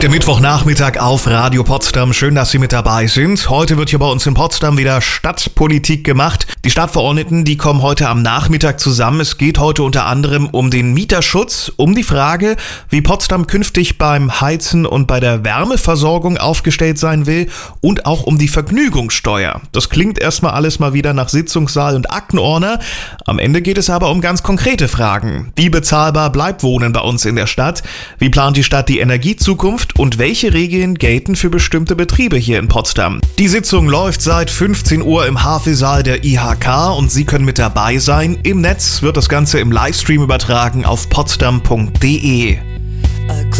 Der Mittwochnachmittag auf Radio Potsdam. Schön, dass Sie mit dabei sind. Heute wird hier bei uns in Potsdam wieder Stadtpolitik gemacht. Die Stadtverordneten, die kommen heute am Nachmittag zusammen. Es geht heute unter anderem um den Mieterschutz, um die Frage, wie Potsdam künftig beim Heizen und bei der Wärmeversorgung aufgestellt sein will und auch um die Vergnügungssteuer. Das klingt erstmal alles mal wieder nach Sitzungssaal und Aktenordner. Am Ende geht es aber um ganz konkrete Fragen. Wie bezahlbar bleibt Wohnen bei uns in der Stadt? Wie plant die Stadt die Energiezukunft? Und welche Regeln gelten für bestimmte Betriebe hier in Potsdam? Die Sitzung läuft seit 15 Uhr im Hafensaal der IHK und Sie können mit dabei sein. Im Netz wird das Ganze im Livestream übertragen auf potsdam.de.